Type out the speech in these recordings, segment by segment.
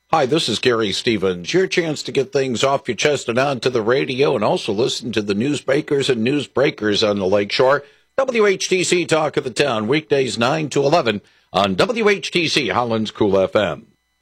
Hi, this is Gary Stevens. Your chance to get things off your chest and onto the radio, and also listen to the newsmakers and newsbreakers on the Lakeshore. WHTC Talk of the Town, weekdays 9 to 11 on WHTC Holland's Cool FM.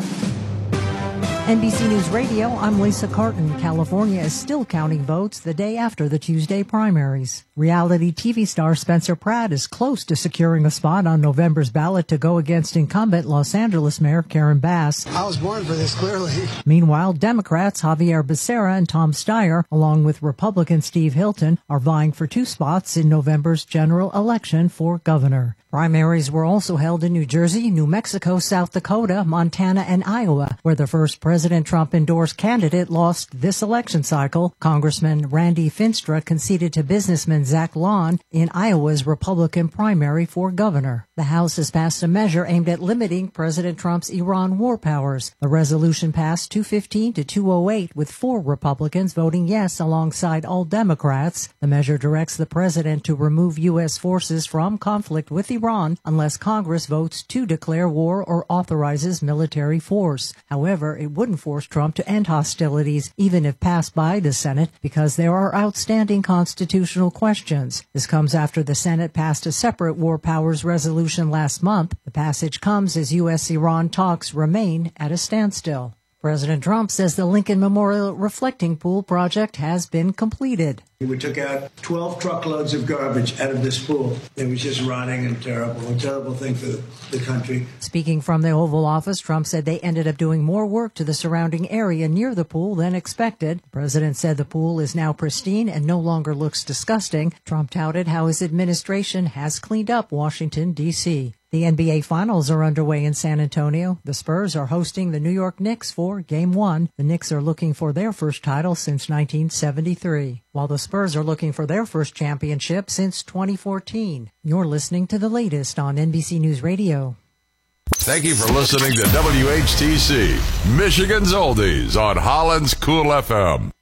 NBC News Radio, I'm Lisa Carton. California is still counting votes the day after the Tuesday primaries. Reality TV star Spencer Pratt is close to securing a spot on November's ballot to go against incumbent Los Angeles Mayor Karen Bass. I was born for this, clearly. Meanwhile, Democrats Javier Becerra and Tom Steyer, along with Republican Steve Hilton, are vying for 2 spots in November's general election for governor. Primaries were also held in New Jersey, New Mexico, South Dakota, Montana, and Iowa, where the first President Trump-endorsed candidate lost this election cycle. Congressman Randy Finstra conceded to businessman Zach Lawn in Iowa's Republican primary for governor. The House has passed a measure aimed at limiting President Trump's Iran war powers. The resolution passed 215 to 208, with 4 Republicans voting yes alongside all Democrats. The measure directs the president to remove U.S. forces from conflict with Iran unless Congress votes to declare war or authorizes military force. However, it wouldn't force Trump to end hostilities, even if passed by the Senate, because there are outstanding constitutional questions. This comes after the Senate passed a separate war powers resolution last month. The passage comes as U.S.-Iran talks remain at a standstill. President Trump says the Lincoln Memorial Reflecting Pool project has been completed. We took out 12 truckloads of garbage out of this pool. It was just rotting and terrible, a terrible thing for the country. Speaking from the Oval Office, Trump said they ended up doing more work to the surrounding area near the pool than expected. The president said the pool is now pristine and no longer looks disgusting. Trump touted how his administration has cleaned up Washington, D.C. The NBA Finals are underway in San Antonio. The Spurs are hosting the New York Knicks for Game 1. The Knicks are looking for their first title since 1973, while the Spurs are looking for their first championship since 2014. You're listening to the latest on NBC News Radio. Thank you for listening to WHTC, Michigan's Oldies on Holland's Cool FM.